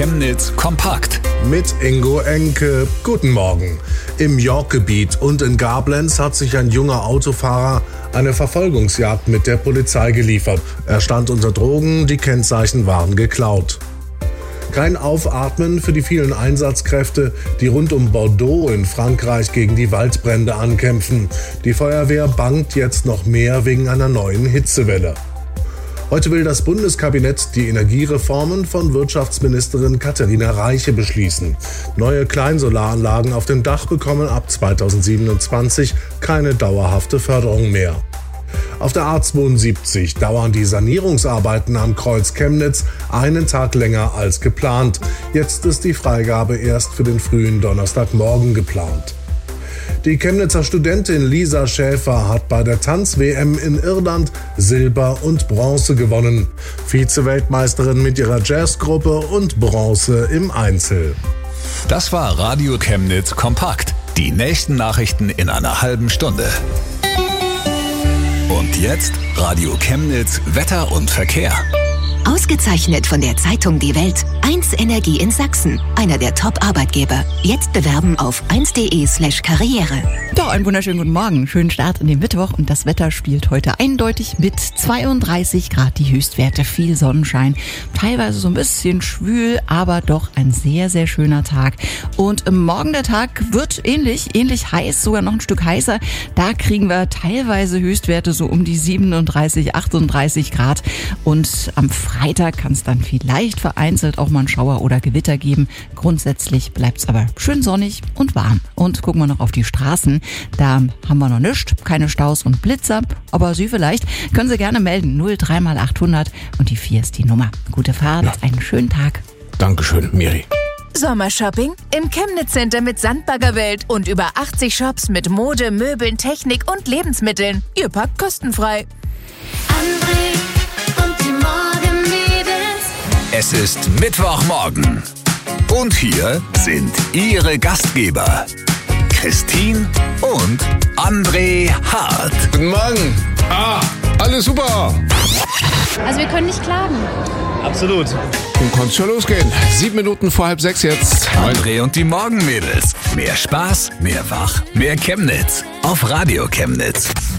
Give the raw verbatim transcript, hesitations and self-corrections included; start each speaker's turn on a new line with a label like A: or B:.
A: Chemnitz kompakt.
B: Mit Ingo Enke. Guten Morgen. Im York-Gebiet und in Gablenz hat sich ein junger Autofahrer eine Verfolgungsjagd mit der Polizei geliefert. Er stand unter Drogen, die Kennzeichen waren geklaut. Kein Aufatmen für die vielen Einsatzkräfte, die rund um Bordeaux in Frankreich gegen die Waldbrände ankämpfen. Die Feuerwehr bangt jetzt noch mehr wegen einer neuen Hitzewelle. Heute will das Bundeskabinett die Energiereformen von Wirtschaftsministerin Katharina Reiche beschließen. Neue Kleinsolaranlagen auf dem Dach bekommen ab zweitausendsiebenundzwanzig keine dauerhafte Förderung mehr. Auf der A zweiundsiebzig dauern die Sanierungsarbeiten am Kreuz Chemnitz einen Tag länger als geplant. Jetzt ist die Freigabe erst für den frühen Donnerstagmorgen geplant. Die Chemnitzer Studentin Lisa Schäfer hat bei der Tanz-W M in Irland Silber und Bronze gewonnen. Vize-Weltmeisterin mit ihrer Jazzgruppe und Bronze im Einzel.
A: Das war Radio Chemnitz kompakt. Die nächsten Nachrichten in einer halben Stunde. Und jetzt Radio Chemnitz Wetter und Verkehr.
C: Ausgezeichnet von der Zeitung Die Welt. eins Energie in Sachsen. Einer der Top-Arbeitgeber. Jetzt bewerben auf eins punkt de slash karriere.
D: Doch, einen wunderschönen guten Morgen. Schönen Start in den Mittwoch und das Wetter spielt heute eindeutig mit. zweiunddreißig Grad die Höchstwerte, viel Sonnenschein. Teilweise so ein bisschen schwül, aber doch ein sehr, sehr schöner Tag. Und morgen der Tag wird ähnlich, ähnlich heiß, sogar noch ein Stück heißer. Da kriegen wir teilweise Höchstwerte so um die siebenunddreißig, achtunddreißig Grad. Und am Freitag kann es dann vielleicht vereinzelt auch mal einen Schauer oder Gewitter geben. Grundsätzlich bleibt es aber schön sonnig und warm. Und gucken wir noch auf die Straßen. Da haben wir noch nichts, keine Staus und Blitzer. Aber Sie vielleicht, können Sie gerne melden. null drei mal achthundert und die vier ist die Nummer. Gute Fahrt, ja. Einen schönen Tag.
B: Dankeschön, Miri.
E: Sommershopping im Chemnitz Center mit Sandbaggerwelt und über achtzig Shops mit Mode, Möbeln, Technik und Lebensmitteln. Ihr packt kostenfrei.
F: André und die Morgenmädels.
A: Es ist Mittwochmorgen. Und hier sind Ihre Gastgeber. Christine und André Hart.
G: Guten Morgen. Ah, alles super.
H: Also wir können nicht klagen.
G: Absolut. Dann kann's schon losgehen. Sieben Minuten vor halb sechs jetzt.
A: André und die Morgenmädels. Mehr Spaß, mehr Wach, mehr Chemnitz. Auf Radio Chemnitz.